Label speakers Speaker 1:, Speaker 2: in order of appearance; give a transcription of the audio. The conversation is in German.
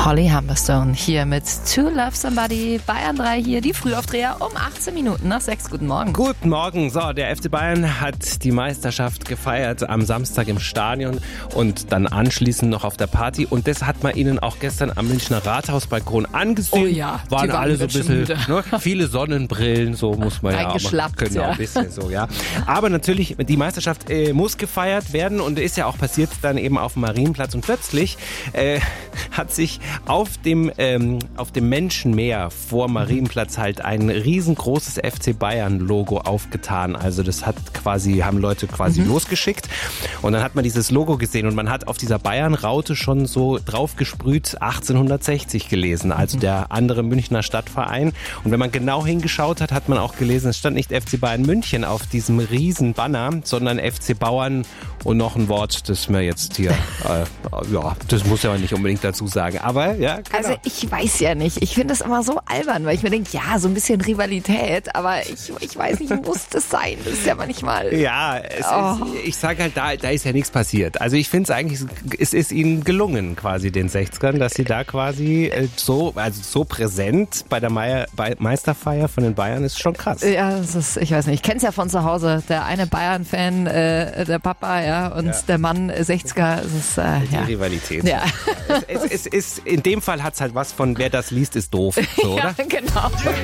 Speaker 1: Holly Humberstone hier mit To Love Somebody. Bayern 3 hier, die Frühaufdreher um 18 Minuten nach 6. Guten Morgen.
Speaker 2: Guten Morgen. So, der FC Bayern hat die Meisterschaft gefeiert am Samstag im Stadion und dann anschließend noch auf der Party. Und das hat man ihnen auch gestern am Münchner Rathausbalkon angesehen.
Speaker 1: Oh ja,
Speaker 2: waren alle so ein bisschen, viele Sonnenbrillen, so muss man ja.
Speaker 1: Eingeschlappt,
Speaker 2: Können auch ein bisschen so, ja. Aber natürlich, die Meisterschaft muss gefeiert werden und ist ja auch passiert dann eben auf dem Marienplatz. Und plötzlich hat sich auf dem Menschenmeer vor Marienplatz halt ein riesengroßes FC Bayern Logo aufgetan. Also das haben Leute quasi losgeschickt und dann hat man dieses Logo gesehen und man hat auf dieser Bayern-Raute schon so drauf gesprüht 1860 gelesen, also der andere Münchner Stadtverein. Und wenn man genau hingeschaut hat, hat man auch gelesen, es stand nicht FC Bayern München auf diesem riesen Banner, sondern FC Bauern und noch ein Wort, das mir jetzt hier, das muss ja nicht unbedingt dazu sagen, aber ja, genau.
Speaker 1: Also ich weiß ja nicht, ich finde das immer so albern, weil ich mir denke, ja, so ein bisschen Rivalität, aber ich weiß nicht, muss das sein, das ist ja manchmal...
Speaker 2: Ja, ich sage halt, da ist ja nichts passiert. Also ich finde es eigentlich, es ist ihnen gelungen quasi den 60ern, dass sie da quasi so präsent bei der Meisterfeier von den Bayern ist schon krass.
Speaker 1: Ja, ich weiß nicht, ich kenne es ja von zu Hause, der eine Bayern-Fan, der Papa, ja, und der Mann 60er, es ist,
Speaker 2: die Rivalität.
Speaker 1: Ja.
Speaker 2: Es ist, in dem Fall hat es halt was von, wer das liest, ist doof, so, oder?
Speaker 1: Ja, genau.